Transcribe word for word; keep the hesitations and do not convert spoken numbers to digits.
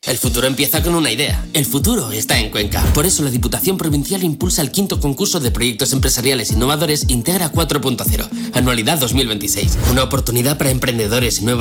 El futuro empieza con una idea. El futuro está en Cuenca. Por eso la Diputación Provincial impulsa el quinto concurso de proyectos empresariales innovadores Integra cuatro punto cero, anualidad dos mil veintiséis. Una oportunidad para emprendedores y nuevas